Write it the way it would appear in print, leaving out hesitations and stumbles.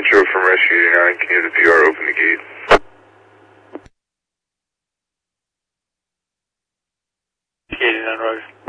Central from Rescue 89, can you have the PR open the gate? Gate 89, Roger.